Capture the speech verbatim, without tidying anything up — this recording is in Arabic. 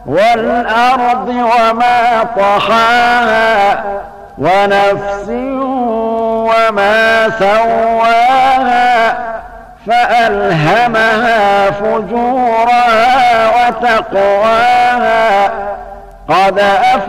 والأرض وما طحاها ونفس وما سواها فألهمها فجورها وتقواها قد أفلح